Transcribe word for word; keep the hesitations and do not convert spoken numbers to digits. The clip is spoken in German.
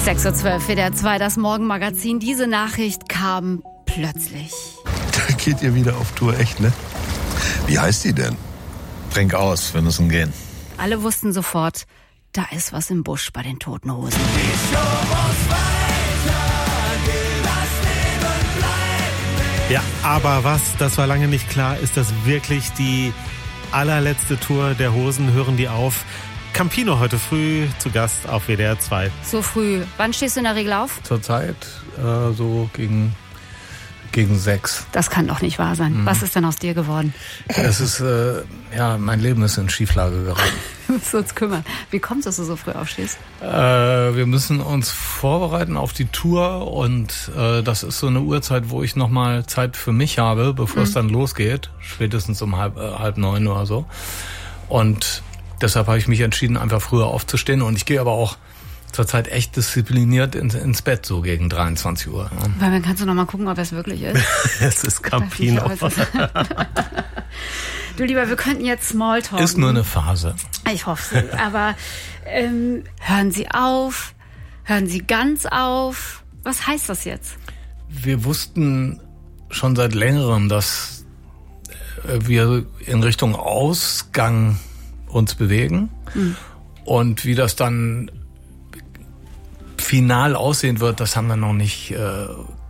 sechs Uhr zwölf, W D R zwei, das Morgenmagazin. Diese Nachricht kam plötzlich. Da geht ihr wieder auf Tour, echt, ne? Wie heißt die denn? Trink aus, wir müssen gehen. Alle wussten sofort, da ist was im Busch bei den Toten Hosen. Die Show muss weitergehen, das Leben bleibt. Ja, aber was, das war lange nicht klar, ist das wirklich die allerletzte Tour der Hosen? Hören die auf? Campino heute früh zu Gast auf W D R zwei. So früh. Wann stehst du in der Regel auf? Zurzeit äh, so gegen, gegen sechs. Das kann doch nicht wahr sein. Mhm. Was ist denn aus dir geworden? Es ist, äh, ja, mein Leben ist in Schieflage geraten. Wir müssen uns kümmern. Wie kommt es, dass du so früh aufstehst? Äh, wir müssen uns vorbereiten auf die Tour und äh, das ist so eine Uhrzeit, wo ich nochmal Zeit für mich habe, bevor mhm. es dann losgeht. Spätestens um halb, äh, halb neun oder so. Und deshalb habe ich mich entschieden, einfach früher aufzustehen. Und ich gehe aber auch zurzeit echt diszipliniert ins, ins Bett, so gegen dreiundzwanzig Uhr. Ja. Weil dann kannst du noch mal gucken, ob es wirklich ist. Es ist Campino. Du Lieber, wir könnten jetzt Smalltalk. Ist nur eine Phase. Ich hoffe es. Aber ähm, hören Sie auf? Hören Sie ganz auf? Was heißt das jetzt? Wir wussten schon seit längerem, dass wir in Richtung Ausgang uns bewegen. Mhm. Und wie das dann final aussehen wird, das haben wir noch nicht äh,